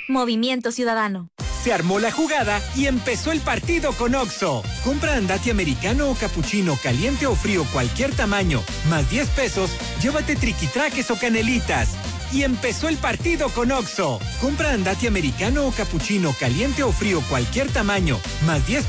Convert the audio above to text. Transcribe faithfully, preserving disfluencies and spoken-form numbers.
Movimiento Ciudadano. Se armó la jugada y empezó el partido con Oxxo. Compra andati americano o capuchino, caliente o frío, cualquier tamaño, más diez pesos, llévate triquitraques o canelitas. Y empezó el partido con Oxxo. Compra andati americano o capuchino, caliente o frío, cualquier tamaño, más diez